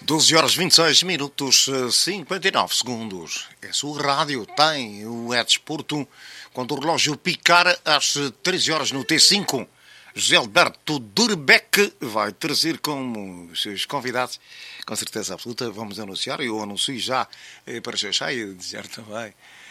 12 horas 26 minutos 59 segundos. A sua rádio tem o É Desporto. Quando o relógio picar às 13 horas no T5, José Alberto Durbeck vai trazer como os seus convidados, com certeza absoluta, vamos anunciar. Eu anuncio já para Xaxá e dizer também